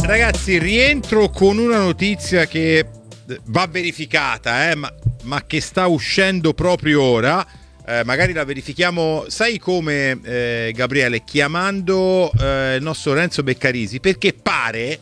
Ragazzi, rientro con una notizia che va verificata, ma che sta uscendo proprio ora. Magari la verifichiamo, sai come, Gabriele, chiamando il nostro Renzo Beccarisi, perché pare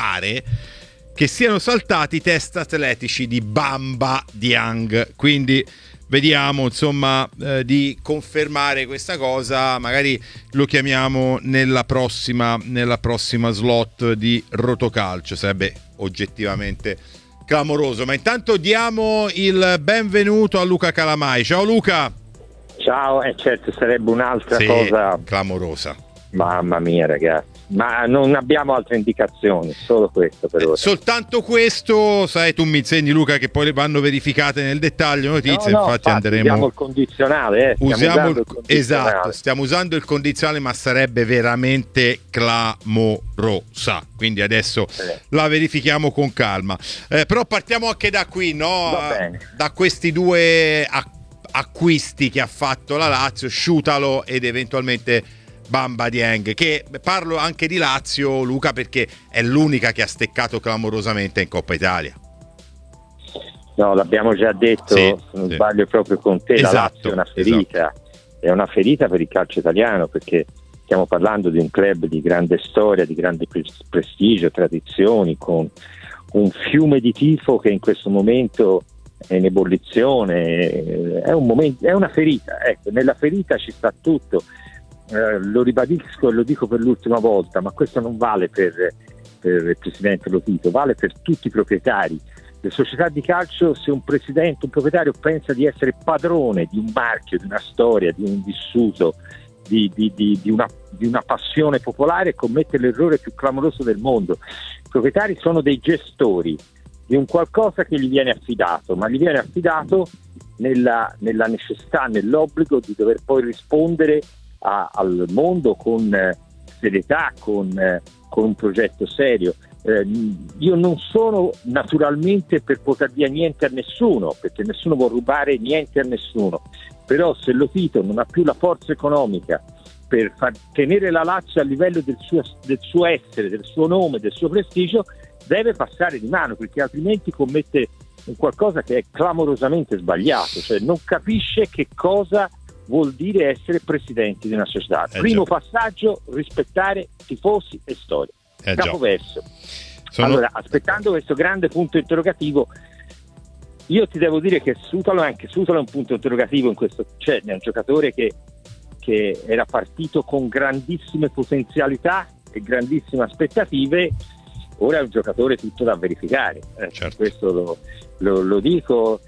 che siano saltati i test atletici di Bamba Dieng, quindi vediamo insomma di confermare questa cosa. Magari lo chiamiamo nella prossima slot di Rotocalcio, sarebbe oggettivamente clamoroso. Ma intanto diamo il benvenuto a Luca Calamai. Ciao Luca. Ciao, certo, sarebbe un'altra cosa clamorosa. Mamma mia, ragazzi, ma non abbiamo altre indicazioni, solo questo per ora. Soltanto questo, sai, tu mi insegni, Luca, che poi vanno verificate nel dettaglio notizie. No, infatti andremo. Usiamo il condizionale, Esatto, stiamo usando il condizionale, ma sarebbe veramente clamorosa. Quindi adesso la verifichiamo con calma. Però partiamo anche da qui, no? Va bene. Da questi due acquisti che ha fatto la Lazio, Sciutalo ed eventualmente Bamba Dieng, che parlo anche di Lazio, Luca, perché è l'unica che ha steccato clamorosamente in Coppa Italia. No, l'abbiamo già detto, se non sbaglio proprio con te, esatto, la Lazio è una ferita, è una ferita per il calcio italiano, perché stiamo parlando di un club di grande storia, di grande prestigio, tradizioni, con un fiume di tifo che in questo momento è in ebollizione, è una ferita, ecco, nella ferita ci sta tutto. Lo ribadisco e lo dico per l'ultima volta, ma questo non vale per il presidente Lotito, vale per tutti i proprietari. Le società di calcio, se un presidente, un proprietario pensa di essere padrone di un marchio, di una storia, di un vissuto, di una passione popolare, commette l'errore più clamoroso del mondo. I proprietari sono dei gestori di un qualcosa che gli viene affidato, ma gli viene affidato nella necessità, nell'obbligo di dover poi rispondere al mondo con serietà, con un progetto serio. Io non sono naturalmente per poter dire niente a nessuno, perché nessuno vuole rubare niente a nessuno, però se Lotito non ha più la forza economica per far tenere la Lazio a livello del suo essere, del suo nome, del suo prestigio, deve passare di mano, perché altrimenti commette un qualcosa che è clamorosamente sbagliato, cioè non capisce che cosa vuol dire essere presidenti di una società. Primo passaggio, rispettare tifosi e storia. Capoverso. Allora, aspettando questo grande punto interrogativo, io ti devo dire che Sutalo è un punto interrogativo in questo, cioè è un giocatore che era partito con grandissime potenzialità e grandissime aspettative. Ora è un giocatore tutto da verificare, questo lo dico.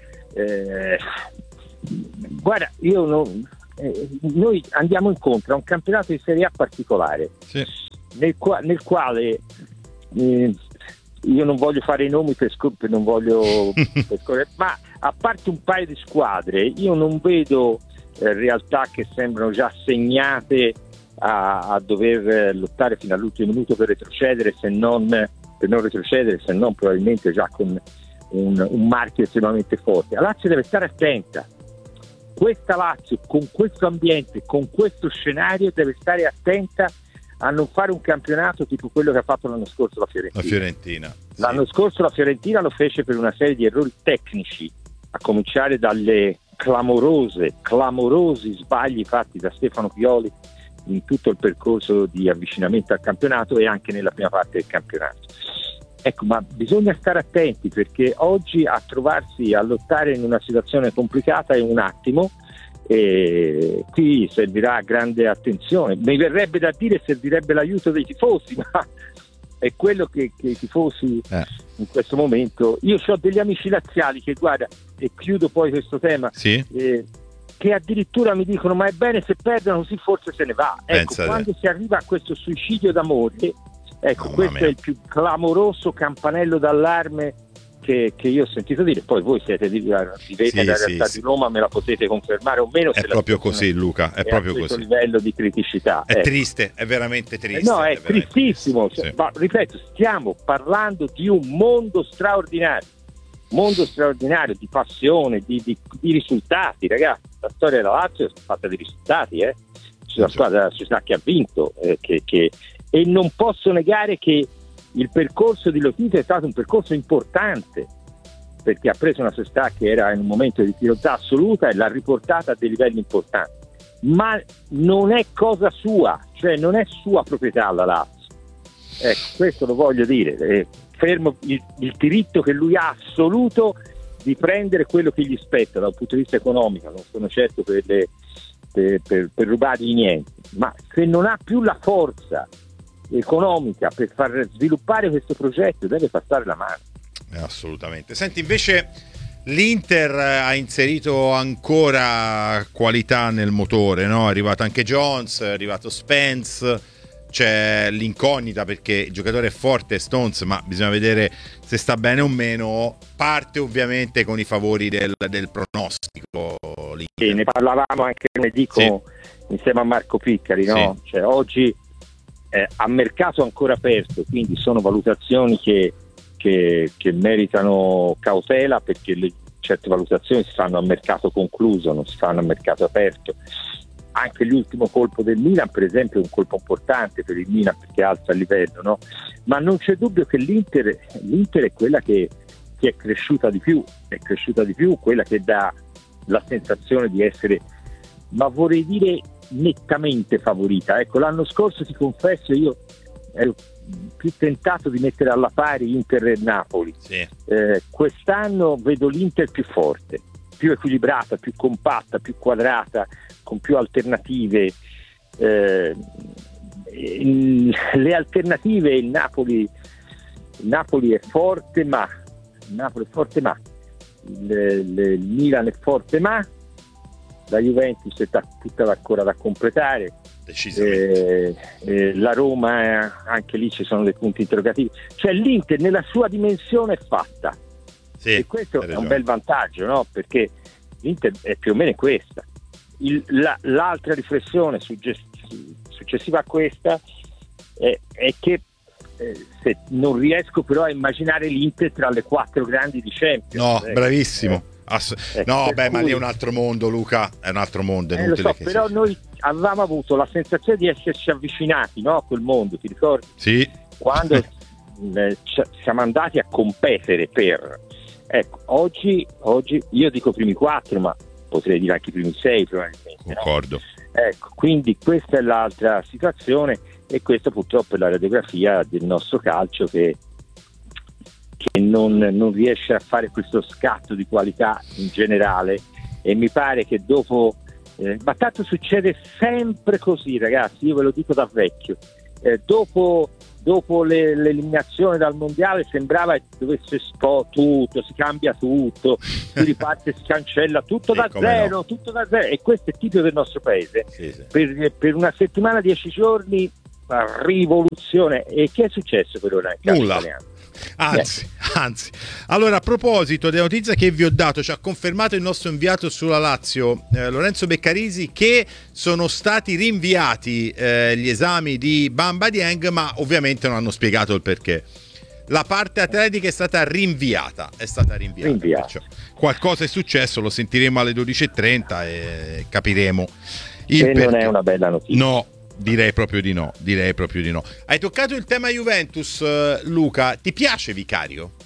Guarda, noi andiamo incontro a un campionato di Serie A particolare, nel quale io non voglio fare i nomi non voglio ma a parte un paio di squadre io non vedo realtà che sembrano già segnate a dover lottare fino all'ultimo minuto per non retrocedere, se non probabilmente già con un marchio estremamente forte. La Lazio deve stare attenta. Questa Lazio, con questo ambiente, con questo scenario, deve stare attenta a non fare un campionato tipo quello che ha fatto l'anno scorso la Fiorentina. L'anno scorso la Fiorentina lo fece per una serie di errori tecnici, a cominciare dalle clamorosi sbagli fatti da Stefano Pioli in tutto il percorso di avvicinamento al campionato e anche nella prima parte del campionato. Ecco, ma bisogna stare attenti, perché oggi a trovarsi a lottare in una situazione complicata è un attimo, e qui servirà grande attenzione. Mi verrebbe da dire servirebbe l'aiuto dei tifosi, ma è quello che i tifosi in questo momento. Io ho degli amici laziali che, guarda, e chiudo poi questo tema, che addirittura mi dicono: ma è bene se perdono, così forse se ne va. Ecco, quando si arriva a questo suicidio d'amore, ecco, questo è il più clamoroso campanello d'allarme che io ho sentito dire. Poi voi vivete nella realtà di Roma, me la potete confermare o meno. È proprio così, Luca, è proprio questo così. Livello di criticità è triste, è veramente triste. No, è tristissimo. Ma ripeto, stiamo parlando di un mondo straordinario di passione, di risultati, ragazzi. La storia della Lazio è fatta di risultati, C'è la società che ha vinto, e non posso negare che il percorso di Lotito è stato un percorso importante, perché ha preso una società che era in un momento di difficoltà assoluta e l'ha riportata a dei livelli importanti, ma non è cosa sua, cioè non è sua proprietà la Lazio. Ecco, questo lo voglio dire, fermo il diritto che lui ha assoluto di prendere quello che gli spetta dal punto di vista economico, non sono certo per rubargli niente, ma se non ha più la forza economica per far sviluppare questo progetto deve passare la mano. Assolutamente. Senti, invece l'Inter ha inserito ancora qualità nel motore, no? È arrivato anche Jones, è arrivato Spence, c'è l'incognita perché il giocatore è forte, Stones, ma bisogna vedere se sta bene o meno. Parte ovviamente con i favori del pronostico. Sì, ne parlavamo anche lunedì insieme a Marco Piccari, no? Sì. Cioè, oggi a mercato ancora aperto, quindi sono valutazioni che meritano cautela, perché certe valutazioni si fanno a mercato concluso, non si fanno a mercato aperto. Anche l'ultimo colpo del Milan, per esempio, è un colpo importante per il Milan perché alza il livello, no? Ma non c'è dubbio che l'Inter è quella che è cresciuta di più, quella che dà la sensazione di essere, ma vorrei dire nettamente favorita. Ecco, l'anno scorso, ti confesso, io ero più tentato di mettere alla pari Inter e Napoli. Sì. Quest'anno vedo l'Inter più forte, più equilibrata, più compatta, più quadrata, con più alternative. Le alternative, il Napoli è forte, ma il Milan è forte, ma la Juventus è tutta ancora da completare. La Roma, anche lì ci sono dei punti interrogativi. Cioè l'Inter nella sua dimensione è fatta, e questo è un bel vantaggio, no? Perché l'Inter è più o meno questa. L'altra riflessione successiva a questa è che se non riesco però a immaginare l'Inter tra le 4 grandi di Champions. No, bravissimo. Ma lì è un altro mondo, Luca, è un altro mondo. Lo so, però noi avevamo avuto la sensazione di esserci avvicinati, no, a quel mondo, ti ricordi? Sì. Quando siamo andati a competere per... Ecco, oggi io dico primi 4, ma potrei dire anche i primi 6 probabilmente. Concordo. No? Ecco, quindi questa è l'altra situazione, e questa purtroppo è la radiografia del nostro calcio che non riesce a fare questo scatto di qualità in generale, e mi pare che dopo ma tanto succede sempre così, ragazzi, io ve lo dico da vecchio, dopo l'eliminazione dal mondiale sembrava che dovesse tutto, si cambia tutto, si riparte, si cancella tutto da zero, tutto da zero, e questo è tipico del nostro paese. Sì. Per una settimana, 10 giorni, rivoluzione. E che è successo per ora in calcio italiano? Anzi, allora, a proposito della notizia che vi ho dato, ci ha confermato il nostro inviato sulla Lazio, Lorenzo Beccarisi, che sono stati rinviati gli esami di Bamba Dieng, ma ovviamente non hanno spiegato il perché. La parte atletica è stata rinviata. Perciò qualcosa è successo, lo sentiremo alle 12:30 e capiremo il perché. Non è una bella notizia. No. Direi proprio di no. Hai toccato il tema Juventus, Luca. Ti piace Vicario?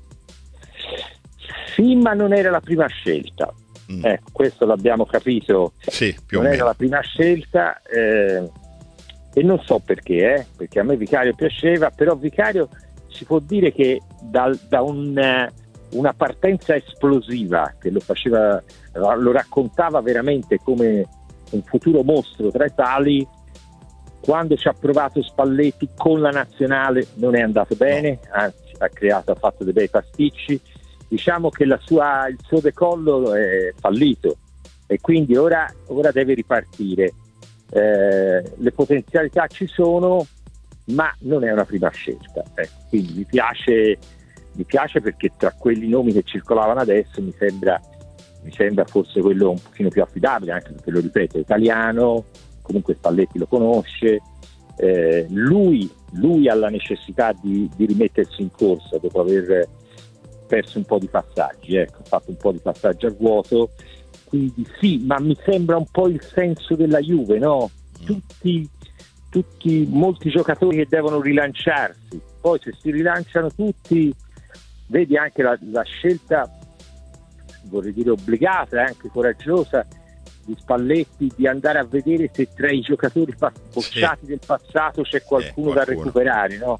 Sì, ma non era la prima scelta. Questo l'abbiamo capito. Sì, più o meno. Non meno. era la prima scelta, e non so perché a me Vicario piaceva, però Vicario si può dire che da una partenza esplosiva che lo raccontava veramente come un futuro mostro tra i tali. Quando ci ha provato Spalletti con la nazionale non è andato bene, anzi ha fatto dei bei pasticci. Diciamo che il suo decollo è fallito, e quindi ora deve ripartire. Le potenzialità ci sono, ma non è una prima scelta. Quindi mi piace perché tra quelli nomi che circolavano adesso mi sembra forse quello un pochino più affidabile, anche perché, lo ripeto, è italiano. Comunque Spalletti lo conosce, lui ha la necessità di rimettersi in corsa dopo aver perso un po' di passaggi, ha fatto un po' di passaggi a vuoto, quindi sì, ma mi sembra un po' il senso della Juve, no? Tutti molti giocatori che devono rilanciarsi. Poi se si rilanciano tutti, vedi anche la scelta, vorrei dire obbligata e anche coraggiosa, di Spalletti, di andare a vedere se tra i giocatori bocciati del passato c'è qualcuno da recuperare, no?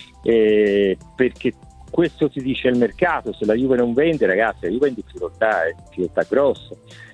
Perché questo si dice il mercato, se la Juve non vende, ragazzi, la Juve è in difficoltà grossa,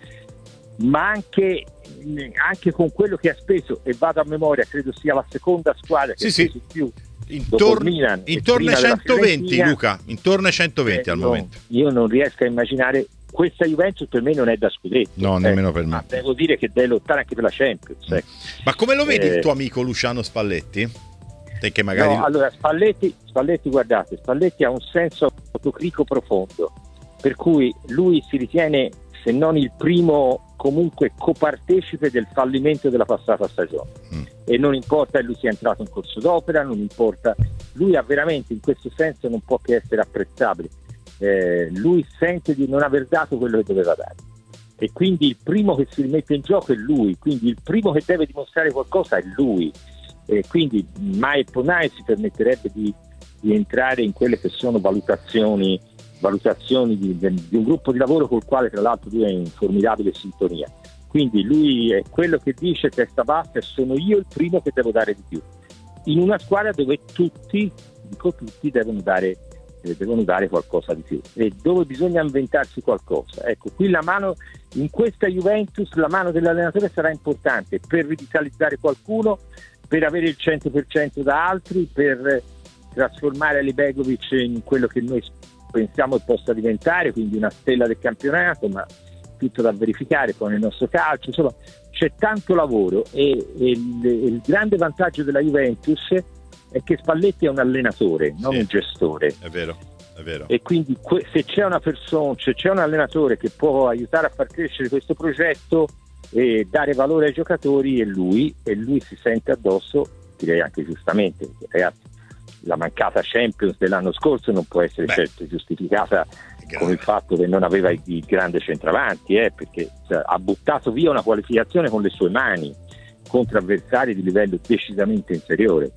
ma anche con quello che ha speso, e vado a memoria, credo sia la seconda squadra che ha speso più intorno ai 120, Luca, intorno ai 120 al momento. Io non riesco a immaginare. Questa Juventus per me non è da scudetto, no, nemmeno per me. Ma devo dire che deve lottare anche per la Champions. Ma come lo vedi il tuo amico Luciano Spalletti? Te che magari... No, allora Spalletti, guardate, Spalletti ha un senso autocritico profondo, per cui lui si ritiene, se non il primo, comunque copartecipe del fallimento della passata stagione. E non importa che lui sia entrato in corso d'opera, non importa, lui ha veramente, in questo senso non può che essere apprezzabile. Lui sente di non aver dato quello che doveva dare, e quindi il primo che si rimette in gioco è lui, quindi il primo che deve dimostrare qualcosa è lui, e quindi mai e mai si permetterebbe di entrare in quelle che sono valutazioni di un gruppo di lavoro col quale tra l'altro lui è in formidabile sintonia. Quindi lui è quello che dice testa bassa, e sono io il primo che devo dare di più in una squadra dove tutti devono dare qualcosa di più, e dove bisogna inventarsi qualcosa. Ecco, qui la mano, in questa Juventus, la mano dell'allenatore sarà importante per rivitalizzare qualcuno, per avere il 100% da altri, per trasformare Alibegovic in quello che noi pensiamo che possa diventare, quindi una stella del campionato, ma tutto da verificare poi nel nostro calcio. Insomma, c'è tanto lavoro, e il grande vantaggio della Juventus è che Spalletti è un allenatore, non un gestore. È vero. E quindi se c'è una persona, se c'è un allenatore che può aiutare a far crescere questo progetto e dare valore ai giocatori, è lui, e lui si sente addosso, direi anche giustamente, ragazzi, la mancata Champions dell'anno scorso non può essere certo giustificata con il fatto che non aveva il grande centravanti, perché ha buttato via una qualificazione con le sue mani contro avversari di livello decisamente inferiore,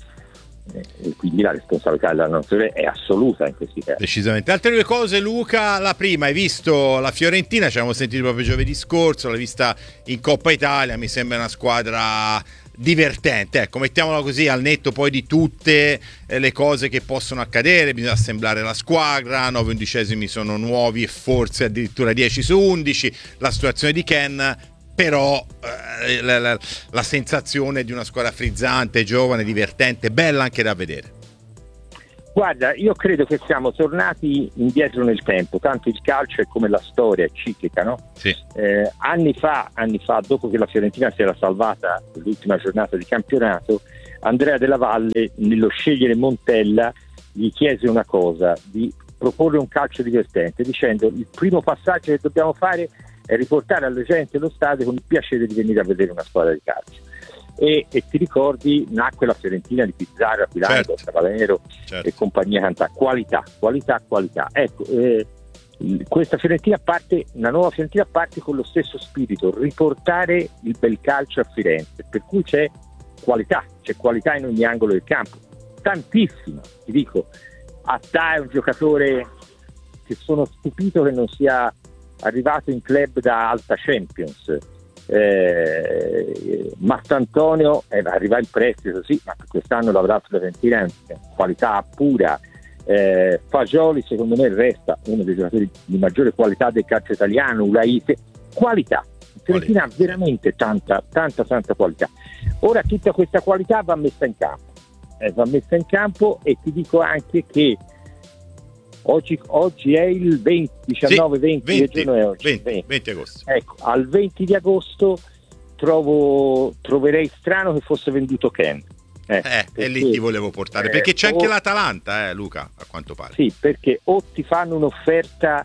e quindi la responsabilità della nostra è assoluta in questi casi. Decisamente. Altre due cose, Luca. La prima, hai visto la Fiorentina, ci avevamo sentito proprio giovedì scorso, l'hai vista in Coppa Italia, mi sembra una squadra divertente, ecco, mettiamola così, al netto poi di tutte le cose che possono accadere. Bisogna assemblare la squadra, 9 undicesimi sono nuovi e forse addirittura 10 su 11, la situazione di Ken, però la sensazione di una squadra frizzante, giovane, divertente, bella anche da vedere. Guarda, io credo che siamo tornati indietro nel tempo, tanto il calcio è come la storia, è ciclica, no? Sì. Anni fa, dopo che la Fiorentina si era salvata l'ultima giornata di campionato, Andrea Della Valle, nello scegliere Montella, gli chiese una cosa, di proporre un calcio divertente, dicendo: il primo passaggio che dobbiamo fare è riportare alla gente lo stadio con il piacere di venire a vedere una squadra di calcio. E ti ricordi, nacque la Fiorentina di Pizarro, Aquilano, Cavallero e compagnia cantante. Qualità. Ecco, questa Fiorentina parte, una nuova Fiorentina parte con lo stesso spirito, riportare il bel calcio a Firenze, per cui c'è qualità in ogni angolo del campo, tantissima. Ti dico, Attà è un giocatore che sono stupito che non sia arrivato in club da alta Champions. Martantonio arriva in prestito, sì, ma quest'anno l'avrà sulla Fiorentina, qualità pura. Fagioli secondo me resta uno dei giocatori di maggiore qualità del calcio italiano. Ulaise, qualità. Fiorentina ha veramente tanta qualità. Ora tutta questa qualità va messa in campo, e ti dico anche che oggi è il 20 agosto. Ecco, al 20 di agosto troverei strano che fosse venduto Ken. E lì ti volevo portare, perché c'è anche l'Atalanta, Luca, a quanto pare. Sì, perché o ti fanno un'offerta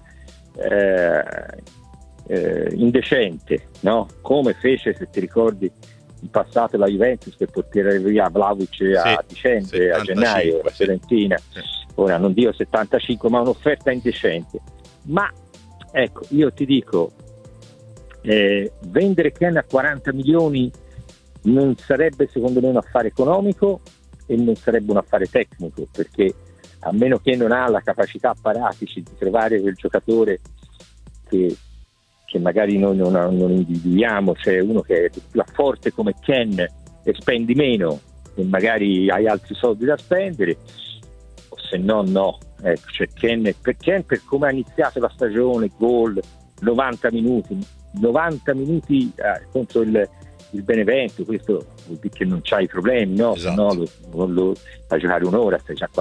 indecente, no? Come fece, se ti ricordi, in passato la Juventus per portare via Vlahovic a dicembre, a gennaio, la Fiorentina. Ora non dico 75, ma un'offerta indecente. Ma ecco, io ti dico, vendere Ken a 40 milioni non sarebbe secondo me un affare economico e non sarebbe un affare tecnico, perché a meno che non ha la capacità apparatici di trovare quel giocatore che magari noi non individuiamo, cioè uno che è più forte come Ken e spendi meno e magari hai altri soldi da spendere, o se no. Ecco, cioè Ken per come ha iniziato la stagione, gol, 90 minuti contro il Benevento, questo vuol dire che non c'hai problemi, no? Esatto. No, lo fai giocare un'ora, stai già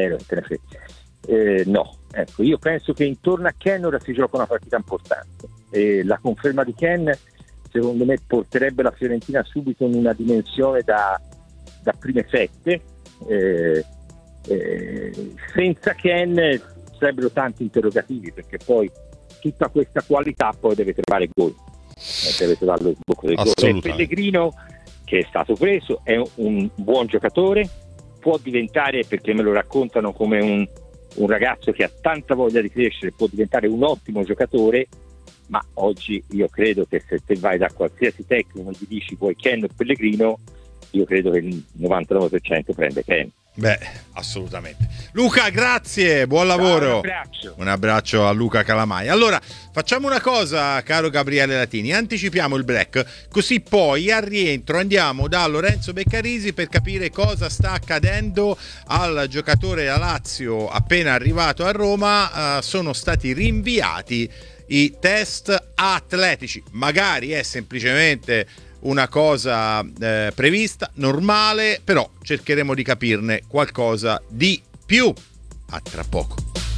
4-0, no, ecco, io penso che intorno a Ken ora si gioca una partita importante e la conferma di Ken secondo me porterebbe la Fiorentina subito in una dimensione da prime sette. Senza Ken sarebbero tanti interrogativi, perché poi tutta questa qualità poi deve trovare gol, deve trovare lo sbocco del gol. E Pellegrino, che è stato preso, è un buon giocatore, può diventare, perché me lo raccontano come un ragazzo che ha tanta voglia di crescere, può diventare un ottimo giocatore, ma oggi io credo che se te vai da qualsiasi tecnico e gli dici vuoi Ken o Pellegrino, io credo che il 99% prende Ken. Beh, assolutamente. Luca, grazie, buon lavoro. Un abbraccio a Luca Calamai. Allora, facciamo una cosa, caro Gabriele Latini, anticipiamo il break, così poi al rientro andiamo da Lorenzo Beccarisi per capire cosa sta accadendo al giocatore della Lazio appena arrivato a Roma. Sono stati rinviati i test atletici, magari è semplicemente una cosa prevista, normale, però cercheremo di capirne qualcosa di più. A tra poco.